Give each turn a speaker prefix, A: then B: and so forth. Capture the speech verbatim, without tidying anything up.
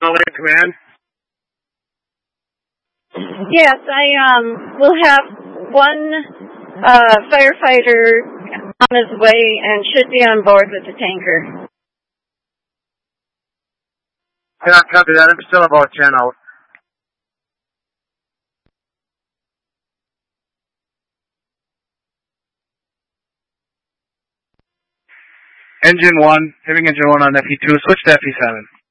A: Solid command?
B: Yes, I um will have one uh, firefighter on his way and should be on board with the tanker.
A: Cannot copy that. I'm still about ten out. Engine one, having engine one on F E two, switch to F E seven.